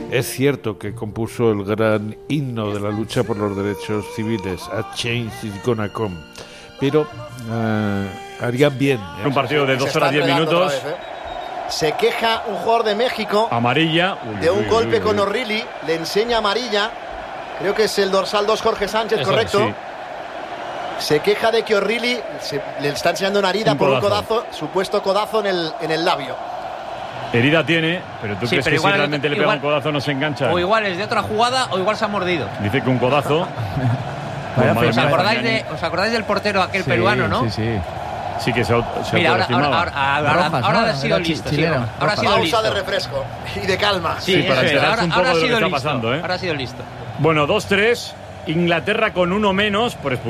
Es cierto que compuso el gran himno de la lucha por los derechos civiles, A Change is Gonna Come, pero harían bien. Un partido de 2 horas 10 minutos. Se queja un jugador de México. Amarilla. De un golpe con O'Reilly. Le enseña amarilla. Creo que es el dorsal 2 Jorge Sánchez, eso, correcto. Sí. Se queja de que O'Reilly le está enseñando una herida por un codazo, supuesto codazo en el labio. Herida tiene, pero tú crees que si realmente le pega un codazo no se engancha. O igual es de otra jugada o igual se ha mordido. Dice que un codazo. ¿Os acordáis del portero aquel peruano, no? Sí, que se mira, ahora ha sido listo. Ahora ha sido listo. Pausa de refresco y de calma. Sí, para enterarse un poco de lo que está pasando. Ahora ha sido listo. Bueno, 2-3. Inglaterra con uno menos por expulsión.